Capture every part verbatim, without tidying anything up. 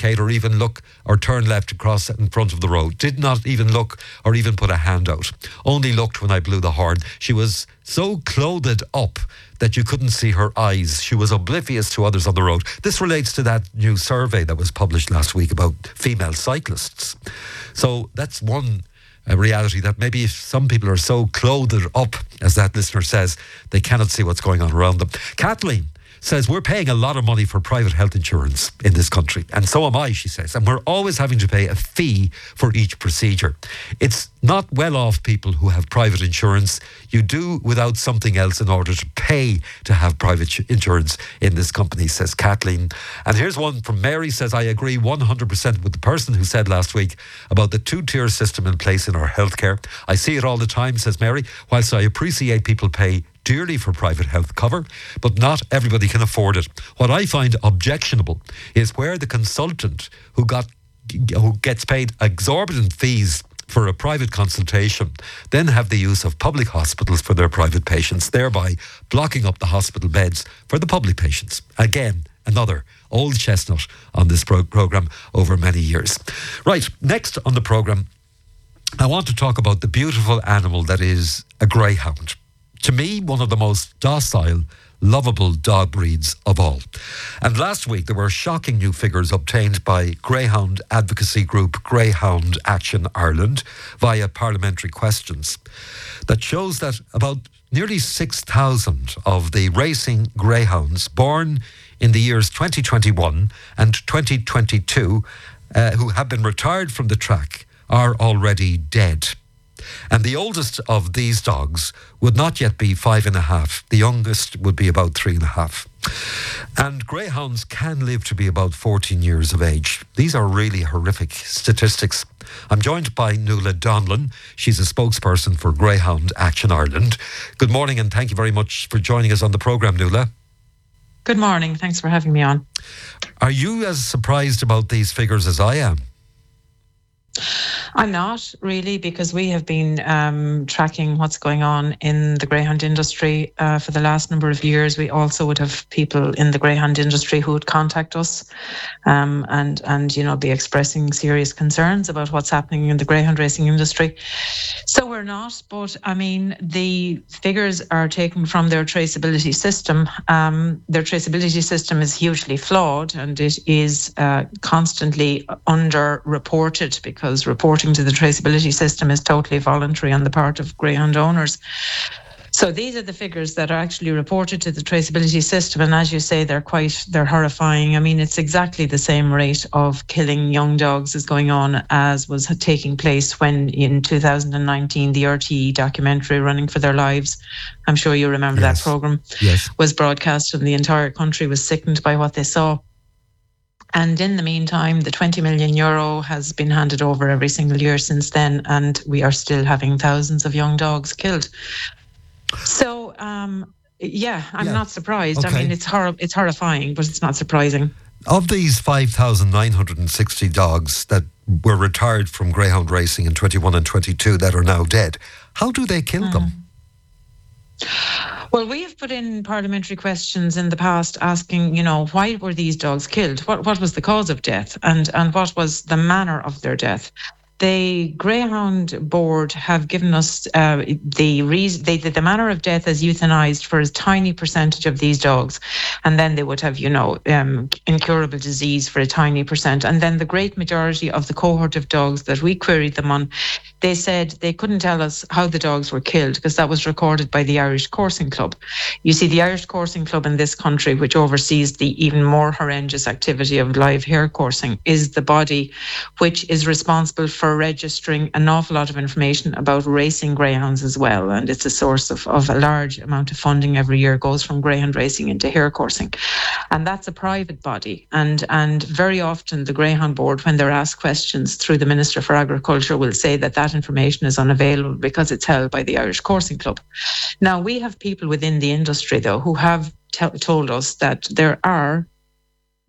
indicate or even look or turn left to cross in front of the road. Did not even look or even put a hand out. Only looked when I blew the horn. She was so clothed up that you couldn't see her eyes. She was oblivious to others on the road. This relates to that new survey that was published last week about female cyclists. So that's one a reality, that maybe if some people are so clothed up, as that listener says, they cannot see what's going on around them. Kathleen says, we're paying a lot of money for private health insurance in this country. And so am I, she says. And we're always having to pay a fee for each procedure. It's not well off people who have private insurance. You do without something else in order to pay to have private insurance in this company, says Kathleen. And here's one from Mary, says, I agree one hundred percent with the person who said last week about the two-tier system in place in our healthcare. I see it all the time, says Mary. Whilst I appreciate people pay dearly for private health cover, but not everybody can afford it. What I find objectionable is where the consultant who got who gets paid exorbitant fees for a private consultation then have the use of public hospitals for their private patients, thereby blocking up the hospital beds for the public patients. Again, another old chestnut on this pro- programme over many years. Right, next on the programme, I want to talk about the beautiful animal that is a greyhound. To me, one of the most docile, lovable dog breeds of all. And last week, there were shocking new figures obtained by greyhound advocacy group Greyhound Action Ireland via parliamentary questions that shows that about nearly six thousand of the racing greyhounds born in the years twenty twenty-one and twenty twenty-two uh, who have been retired from the track are already dead. And the oldest of these dogs would not yet be five and a half. The youngest would be about three and a half. And greyhounds can live to be about fourteen years of age. These are really horrific statistics. I'm joined by Nuala Donlan. She's a spokesperson for Greyhound Action Ireland. Good morning, and thank you very much for joining us on the programme, Nuala. Good morning. Thanks for having me on. Are you as surprised about these figures as I am? I'm not really, because we have been um, tracking what's going on in the greyhound industry uh, for the last number of years. We also would have people in the greyhound industry who would contact us um, and, and, you know, be expressing serious concerns about what's happening in the greyhound racing industry. So we're not, but I mean, the figures are taken from their traceability system. Um, their traceability system is hugely flawed, and it is uh, constantly under-reported, because reporting to the traceability system is totally voluntary on the part of greyhound owners. So these are the figures that are actually reported to the traceability system, and as you say, they're quite, they're horrifying. I mean, it's exactly the same rate of killing young dogs is going on as was taking place when in two thousand nineteen the R T E documentary Running for Their Lives, I'm sure you remember yes. that programme, yes. was broadcast, and the entire country was sickened by what they saw. And in the meantime, the twenty million euro has been handed over every single year since then, and we are still having thousands of young dogs killed. So, um, yeah, I'm yeah. not surprised. Okay. I mean, it's hor- it's horrifying, but it's not surprising. Of these five thousand nine hundred sixty dogs that were retired from greyhound racing in twenty-one and twenty-two that are now dead, how do they kill mm. them? Well, we have put in parliamentary questions in the past asking, you know, why were these dogs killed? What what was the cause of death, and and what was the manner of their death? The Greyhound Board have given us uh, the reason, they, the manner of death as euthanized for a tiny percentage of these dogs. And then they would have, you know, um, incurable disease for a tiny percent. And then the great majority of the cohort of dogs that we queried them on, they said they couldn't tell us how the dogs were killed because that was recorded by the Irish Coursing Club. You see, the Irish Coursing Club in this country, which oversees the even more horrendous activity of live hare coursing, is the body which is responsible for registering an awful lot of information about racing greyhounds as well, and it's a source of, of a large amount of funding every year goes from greyhound racing into hare coursing, and that's a private body, and and very often the Greyhound Board, when they're asked questions through the Minister for Agriculture, will say that that information is unavailable because it's held by the Irish Coursing Club. Now, we have people within the industry though who have t- told us that there are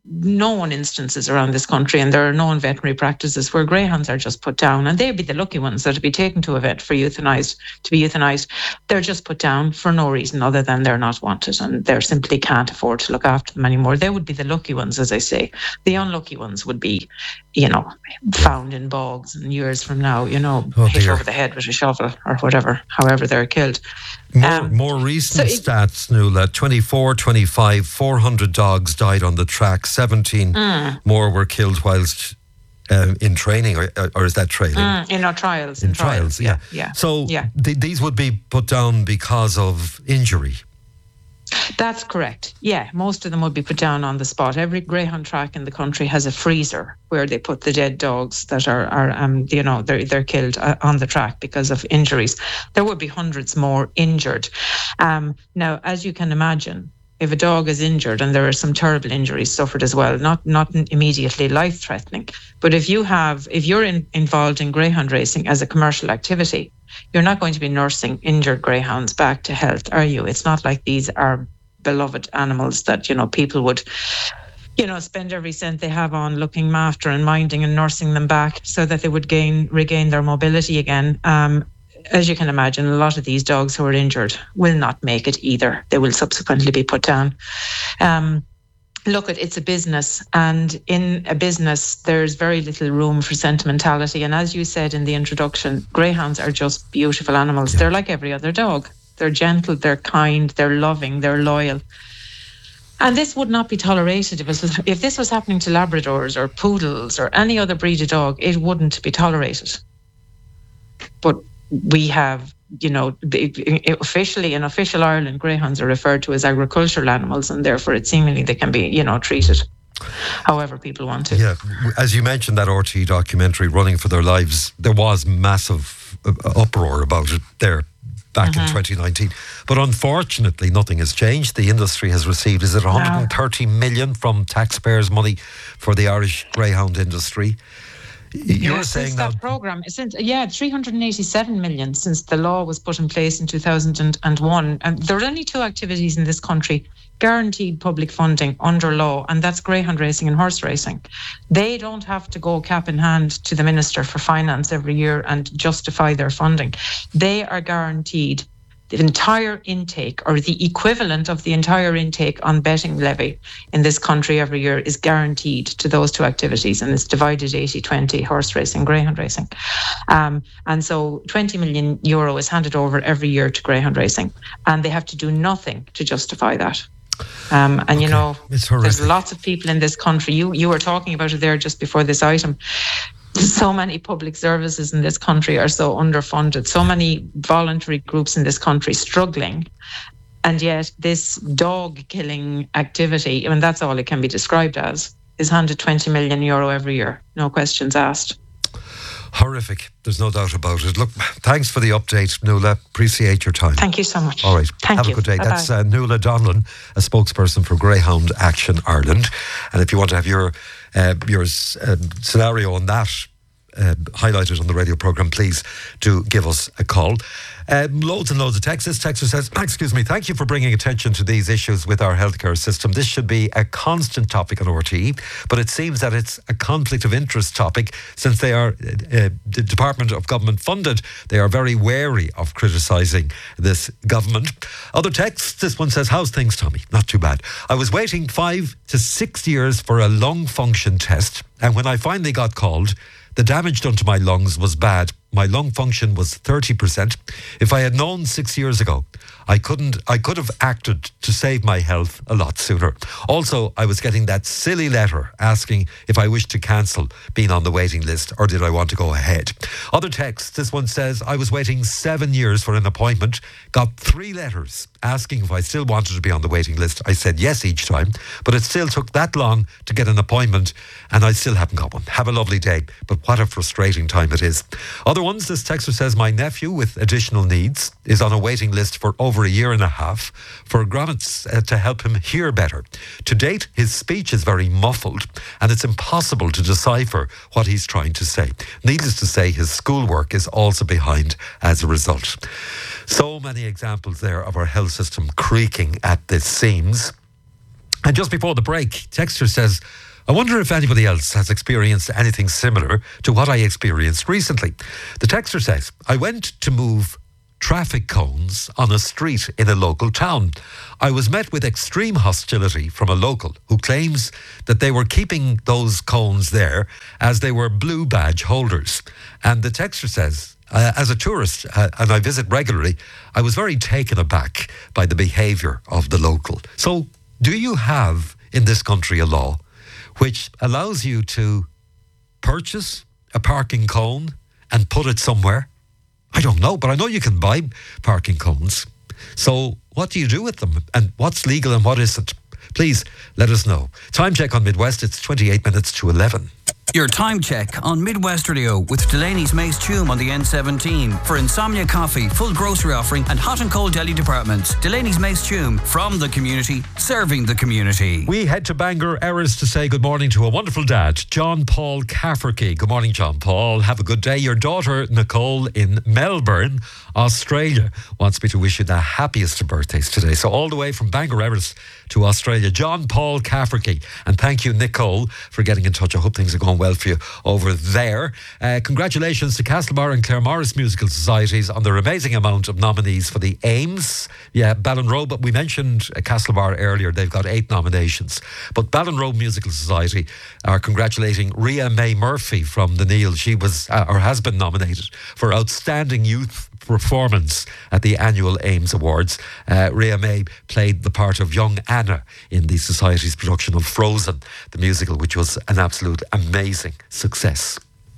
known instances around this country, and there are known veterinary practices where greyhounds are just put down, and they'd be the lucky ones that would be taken to a vet for euthanized, to be euthanized. They're just put down for no reason other than they're not wanted and they simply can't afford to look after them anymore. They would be the lucky ones, as I say. The unlucky ones would be, you know, found in bogs and years from now, you know, oh, hit dear. over the head with a shovel or whatever, however they're killed. More, um, more recent so it, stats, Nuala, twenty-four, twenty-five, four hundred dogs died on the track, seventeen mm. more were killed whilst um, in training, or, or is that training? Mm, in our trials. In, in trials, trials, yeah. yeah. So yeah. Th- these would be put down because of injury. That's correct. Yeah, most of them would be put down on the spot. Every greyhound track in the country has a freezer where they put the dead dogs that are, are um, you know, they're they're killed uh, on the track because of injuries. There would be hundreds more injured. Um, now, as you can imagine, if a dog is injured, and there are some terrible injuries suffered as well, not not immediately life-threatening, but if you have, if you're in, involved in greyhound racing as a commercial activity, you're not going to be nursing injured greyhounds back to health, are you? It's not like these are beloved animals that, you know, people would, you know, spend every cent they have on looking after and minding and nursing them back so that they would gain regain their mobility again. Um, as you can imagine, a lot of these dogs who are injured will not make it either. They will subsequently be put down. Um, Look, it's a business, and in a business, there's very little room for sentimentality. And as you said in the introduction, greyhounds are just beautiful animals. Yeah. They're like every other dog. They're gentle, they're kind, they're loving, they're loyal. And this would not be tolerated. If, it was, if this was happening to Labradors or Poodles or any other breed of dog, it wouldn't be tolerated. But we have, you know, officially in official Ireland, greyhounds are referred to as agricultural animals, and therefore it seemingly they can be, you know, treated however people want to. Yeah, as you mentioned, that R T E documentary, Running for Their Lives, there was massive uproar about it there back mm-hmm. in twenty nineteen. But unfortunately, nothing has changed. The industry has received, is it one hundred thirty no. million from taxpayers' money for the Irish greyhound industry? You're yeah, saying since that, that programme, since yeah, three hundred eighty-seven million since the law was put in place in two thousand one. And there are only two activities in this country guaranteed public funding under law, and that's greyhound racing and horse racing. They don't have to go cap in hand to the Minister for Finance every year and justify their funding. They are guaranteed the entire intake, or the equivalent of the entire intake on betting levy in this country every year, is guaranteed to those two activities, and it's divided eighty twenty, horse racing, greyhound racing. Um, and so twenty million euro is handed over every year to greyhound racing, and they have to do nothing to justify that. Um, and, okay. you know, there's lots of people in this country, you, you were talking about it there just before this item, so many public services in this country are so underfunded, so many voluntary groups in this country struggling, and yet this dog killing activity, I mean, that's all it can be described as, is handed twenty million euro every year, no questions asked. Horrific, there's no doubt about it. Look, thanks for the update, Nuala. Appreciate your time. Thank you so much. All right, Thank have you. a good day. Bye-bye. That's uh, Nuala Donlan, a spokesperson for Greyhound Action Ireland. And if you want to have your uh, your uh, scenario on that uh, highlighted on the radio programme, please do give us a call. Um, loads and loads of texts. This texter says, excuse me, thank you for bringing attention to these issues with our healthcare system. This should be a constant topic on R T E, but it seems that it's a conflict of interest topic since they are uh, the Department of Government funded. They are very wary of criticising this government. Other texts, this one says, how's things, Tommy? Not too bad. I was waiting five to six years for a lung function test, and when I finally got called, the damage done to my lungs was bad. My lung function was thirty percent. If I had known six years ago, I couldn't. I could have acted to save my health a lot sooner. Also, I was getting that silly letter asking if I wished to cancel being on the waiting list or did I want to go ahead. Other texts, this one says, I was waiting seven years for an appointment, got three letters asking if I still wanted to be on the waiting list. I said yes each time, but it still took that long to get an appointment and I still haven't got one. Have a lovely day, but what a frustrating time it is. Other ones, this texter says, my nephew with additional needs is on a waiting list for over a year and a half for grommets uh, to help him hear better. To date, his speech is very muffled and it's impossible to decipher what he's trying to say. Needless to say, his schoolwork is also behind as a result. So many examples there of our health system creaking at the seams. And just before the break, Texter says, I wonder if anybody else has experienced anything similar to what I experienced recently. The texter says, I went to move traffic cones on a street in a local town. I was met with extreme hostility from a local who claims that they were keeping those cones there as they were blue badge holders. And the texter says, uh, as a tourist, uh, and I visit regularly, I was very taken aback by the behaviour of the local. So do you have in this country a law which allows you to purchase a parking cone and put it somewhere? I don't know, but I know you can buy parking cones. So what do you do with them? And what's legal and what isn't? Please let us know. Time check on Midwest, it's twenty-eight minutes to eleven. Your time check on Midwest Radio with Delaney's Mace Tume on the N seventeen. For Insomnia Coffee, full grocery offering and hot and cold deli departments. Delaney's Mace Tume, from the community, serving the community. We head to Bangor Erris to say good morning to a wonderful dad, John Paul Cafferty. Good morning, John Paul. Have a good day. Your daughter, Nicole, in Melbourne, Australia, wants me to wish you the happiest of birthdays today. So all the way from Bangor Erris to Australia, John Paul Cafferty. And thank you, Nicole, for getting in touch. I hope things are going well for you over there. Uh, congratulations to Castlebar and Claremorris Musical Societies on their amazing amount of nominees for the Ames. Yeah, Ballinrobe, but we mentioned uh, Castlebar earlier. They've got eight nominations. But Ballinrobe Musical Society are congratulating Ria May Murphy from the Neil. She was, uh, or has been nominated for Outstanding Youth Performance at the annual Ames Awards. Uh, Ria May played the part of young Anna in the Society's production of Frozen, the musical, which was an absolute amazing success.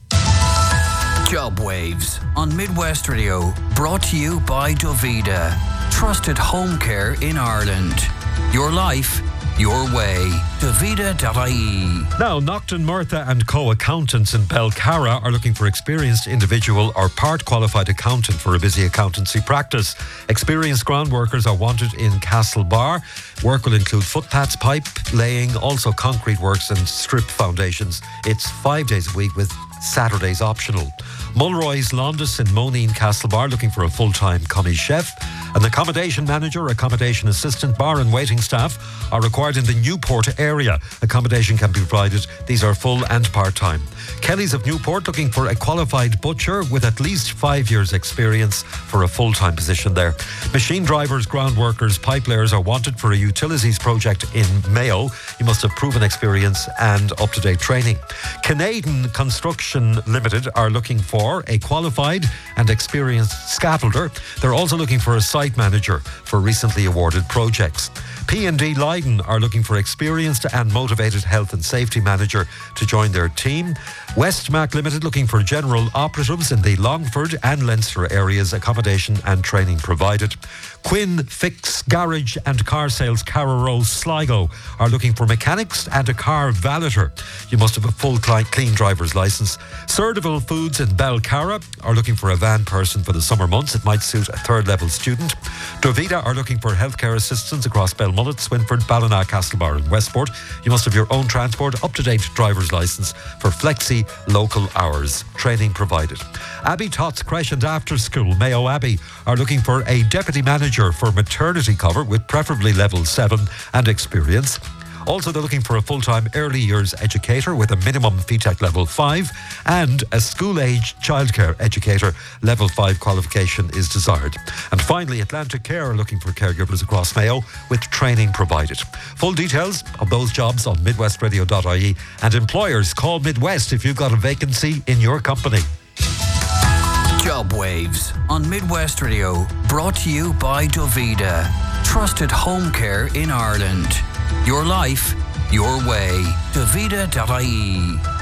Job Waves on Midwest Radio, brought to you by Dovida, trusted home care in Ireland. Your life, your way. Dovida dot I E. Now, Nocton Murtha and Co. Accountants in Belcarra are looking for experienced individual or part qualified accountant for a busy accountancy practice. Experienced ground workers are wanted in Castlebar. Work will include footpaths, pipe laying, also concrete works and strip foundations. It's five days a week with Saturdays optional. Mulroy's Londis in Moneen Castlebar looking for a full-time commis chef. An accommodation manager, accommodation assistant, bar and waiting staff are required in the Newport area. Accommodation can be provided. These are full and part-time. Kelly's of Newport looking for a qualified butcher with at least five years experience for a full-time position there. Machine drivers, ground workers, pipe layers are wanted for a utilities project in Mayo. You must have proven experience and up-to-date training. Canadian Construction Limited are looking for a qualified and experienced scaffolder. They're also looking for a site manager for recently awarded projects. P and D Leiden are looking for experienced and motivated health and safety manager to join their team. Westmac Limited looking for general operatives in the Longford and Leinster areas, accommodation and training provided. Quinn Fix Garage and Car Sales Carrow Sligo are looking for mechanics and a car valeter. You must have a full clean driver's licence. Surdeville Foods in Belcarra are looking for a van person for the summer months. It might suit a third level student. Dovida are looking for healthcare assistants across Belmullet, Swinford, Ballina, Castlebar and Westport. You must have your own transport, up-to-date driver's licence for flexi local hours. Training provided. Abbey Tots Creche and After School, Mayo Abbey, are looking for a deputy manager for maternity cover with preferably level seven and experience. Also, they're looking for a full-time early years educator with a minimum F E T E C level five, and a school-age childcare educator level five qualification is desired. And finally, Atlantic Care are looking for caregivers across Mayo with training provided. Full details of those jobs on midwest radio dot I E, and employers, call Midwest if you've got a vacancy in your company. Job Waves on Midwest Radio, brought to you by Dovida, trusted home care in Ireland. Your life, your way. Dovida dot I E.